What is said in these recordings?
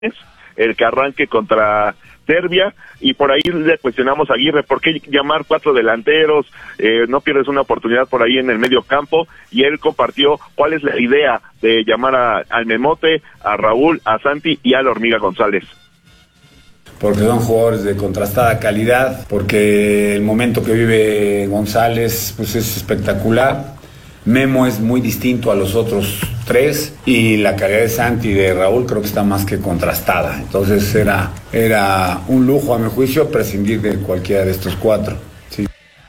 el que arranque contra Serbia, y por ahí le cuestionamos a Aguirre, ¿por qué llamar 4 delanteros? No pierdes una oportunidad por ahí en el medio campo, y él compartió cuál es la idea de llamar al Memote, a Raúl, a Santi y a la Hormiga González. Porque son jugadores de contrastada calidad, porque el momento que vive González pues es espectacular. Memo es muy distinto a los otros 3, y la calidad de Santi y de Raúl creo que está más que contrastada. Entonces era un lujo a mi juicio prescindir de cualquiera de estos 4. Sí.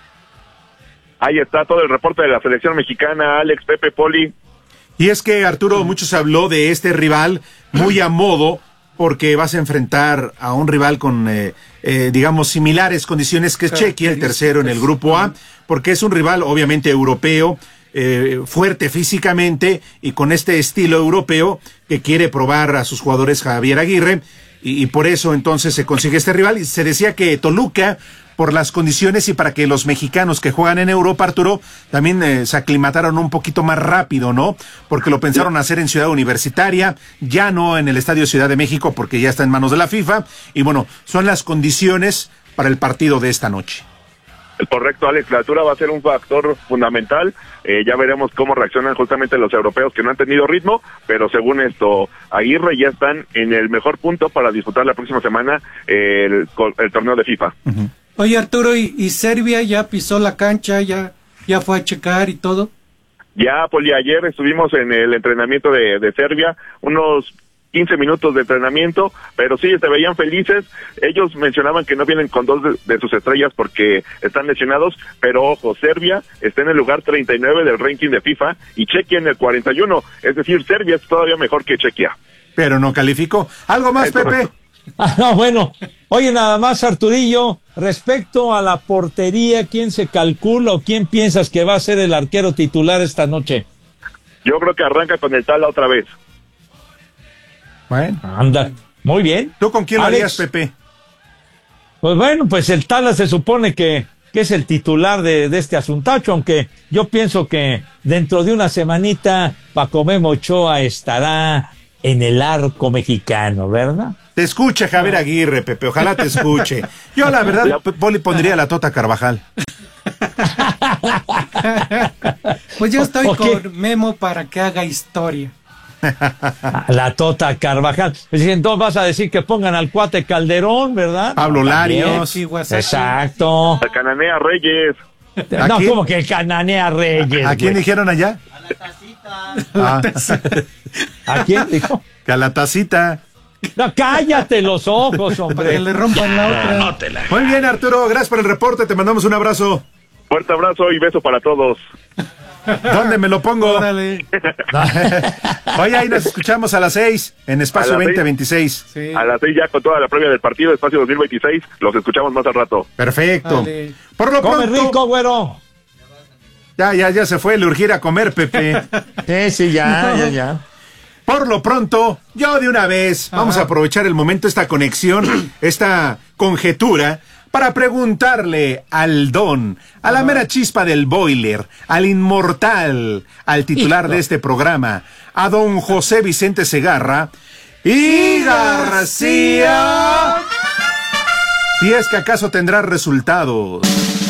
Ahí está todo el reporte de la selección mexicana, Alex, Pepe, Poli. Y es que, Arturo, mucho se habló de este rival muy a modo, porque vas a enfrentar a un rival con, digamos, similares condiciones que es Chequia, el tercero en el grupo A, porque es un rival obviamente europeo, fuerte físicamente y con este estilo europeo que quiere probar a sus jugadores Javier Aguirre, y por eso entonces se consigue este rival. Y se decía que Toluca, por las condiciones y para que los mexicanos que juegan en Europa, Arturo, también se aclimataron un poquito más rápido, ¿no? Porque lo pensaron hacer en Ciudad Universitaria, ya no en el Estadio Ciudad de México, porque ya está en manos de la FIFA, y bueno, son las condiciones para el partido de esta noche. Correcto, Alex, la altura va a ser un factor fundamental. Ya veremos cómo reaccionan justamente los europeos que no han tenido ritmo, pero según esto, Aguirre ya están en el mejor punto para disputar la próxima semana el torneo de FIFA. Uh-huh. Oye, Arturo, ¿y Serbia ya pisó la cancha, ya fue a checar y todo? Ya, Poli, ayer estuvimos en el entrenamiento de Serbia, unos 15 minutos de entrenamiento, pero sí, se veían felices. Ellos mencionaban que no vienen con 2 de sus estrellas porque están lesionados, pero ojo, Serbia está en el lugar 39 del ranking de FIFA y Chequia en el 41, es decir, Serbia es todavía mejor que Chequia. Pero no calificó. ¿Algo más, Pepe? No, bueno. Oye, nada más, Arturillo, respecto a la portería, ¿quién se calcula o quién piensas que va a ser el arquero titular esta noche? Yo creo que arranca con el Tala otra vez. Bueno, anda, muy bien. ¿Tú con quién lo harías, Pepe? Pues bueno, pues el Tala se supone que es el titular de este asuntacho, aunque yo pienso que dentro de una semanita Paco Memo Ochoa estará en el arco mexicano, ¿verdad? Te escuche Javier Aguirre, Pepe, ojalá te escuche. Yo la verdad, Poli, pondría la Tota Carvajal. Pues yo estoy con Memo para que haga historia. La Tota Carvajal. Entonces vas a decir que pongan al cuate Calderón, ¿verdad? Pablo Larios. Exacto. A Cananea Reyes. No, como que Cananea Reyes. ¿A quién dijeron allá? A la tacita. ¿A quién dijo? Que a la tacita. No, cállate los ojos, hombre. Para que le rompan la otra. Muy bien, Arturo, gracias por el reporte, te mandamos un abrazo. Fuerte abrazo y beso para todos. ¿Dónde me lo pongo? Órale. Oye, ahí nos escuchamos a las 6 en Espacio 2026. Sí. A las 6 ya con toda la previa del partido, Espacio 2026. Los escuchamos más al rato. Perfecto. Dale. Por lo Come pronto. rico, güero. Ya se fue, le urgir a comer, Pepe. Sí, ya. Por lo pronto, yo de una vez, vamos a aprovechar el momento, esta conexión, esta conjetura, para preguntarle al don, a la mera chispa del boiler, al inmortal, al titular de este programa, a don José Vicente Segarra y García, si es que acaso tendrá resultados.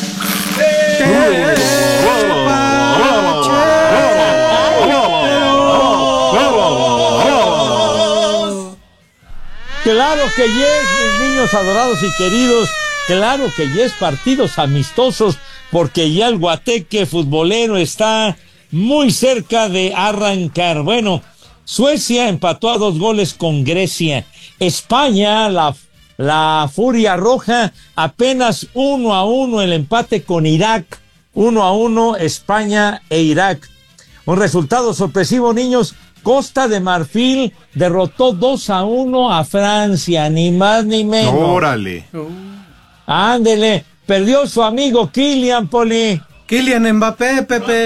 Claro que yes, mis niños adorados y queridos, claro que yes, partidos amistosos, porque ya el guateque futbolero está muy cerca de arrancar. Bueno, Suecia empató a 2 goles con Grecia. España, la Furia Roja, apenas 1-1 el empate con Irak. 1-1 España e Irak. Un resultado sorpresivo, niños. Costa de Marfil derrotó 2-1 a Francia, ni más ni menos. Órale. Ándele, perdió su amigo Kylian, Poli. Kylian Mbappé, Pepe.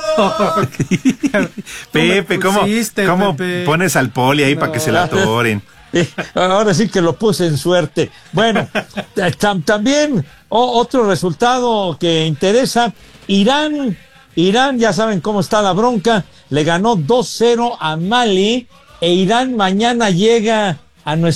Pepe, ¿cómo Pepe? Pones al Poli ahí para que se la atoren? Ahora sí que lo puse en suerte. Bueno, también otro resultado que interesa, Irán, ya saben cómo está la bronca, le ganó 2-0 a Mali, e Irán mañana llega a nuestro